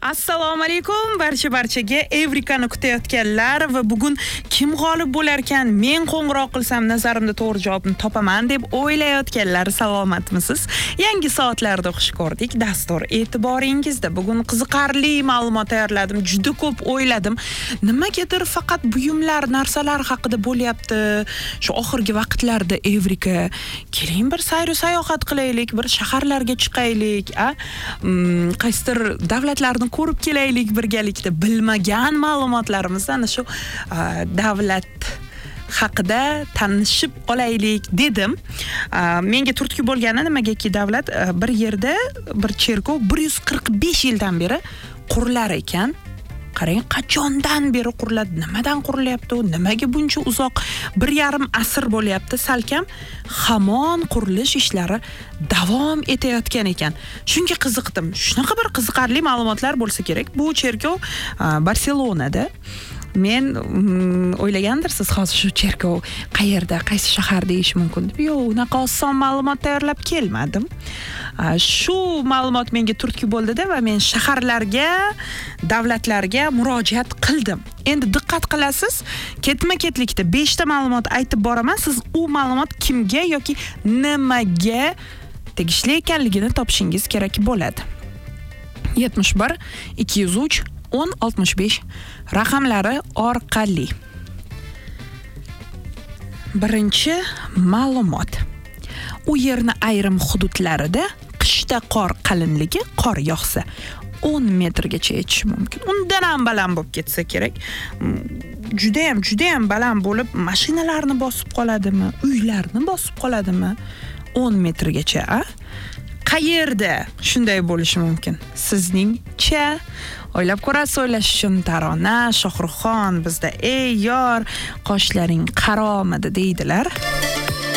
Assalomu alaykum barchaga Evrikani kutayotganlar va bugun kim g'olib bo'lar ekan, men qo'ng'iroq qilsam nazarimda to'g'ri javobni topaman deb o'ylayotganlar, salomatmisiz? Yangi soatlarda xush ko'rdik. Dastur e'tiboringizda. Bugun qiziqarli ma'lumot tayyorladim. Juda ko'p o'yladim. Nimagadir faqat buyumlar, narsalar haqida bo'lyapti. Shu oxirgi vaqtlarda Evrika, keling bir sayr sayohat qilaylik, bir shaharlarga chiqaylik, qaysidir davlatlarni ko'rib kelaylik birgalikda. Bilmagan ma'lumotlarimizni ana shu davlat haqida tanishib olaylik dedim. Menga turtki bo'lgani nimagaki davlat bir yerda bir cherkov 145 yildan beri qurilar ekan. Qarang, qachondan beri quriladi, nimadan qurilyapti, nimaga buncha uzoq 1,5 asr bo'lyapti, salkam hamon qurilish ishlari davom etayotgan ekan. Shunga qiziqdim. Shunaqa bir qiziqarli ma'lumotlar bo'lsa kerak. Bu cherkov Barselonada. Men o'ylagandirsiz hozir shu cherkov qayerda, qaysi shaharda deyish mumkin deb. Yo'q, unaqa oson ma'lumot tayyorlab kelmadim. Shu ma'lumot menga turtki bo'ldi-da va men shaharlarga, davlatlarga murojaat qildim. Endi diqqat qilasiz, ketma-ketlikda 5 ta ma'lumot aytib boraman. Siz u ma'lumot kimga yoki nimaga tegishli ekanligini topishingiz kerak bo'ladi. 71 203 1065 raqamlari orqali. Birinchi ma'lumot. U yerning ayrim hududlarida qishda qor qalinligi, qor yog'sa 10 metrgacha yetishi mumkin. Undan ham baland bo'lib ketsa kerak. Juda ham baland bo'lib, mashinalarni bosib qoladimi, uylarni bosib qoladimi? 10 metrgacha, Qayerda shunday bo'lishi mumkin? Sizningcha? O'ylab ko'rasiz, o'ylash uchun Tarona, Shohruxxon bizda ey yor, qoshlaring qaromidi deydilar.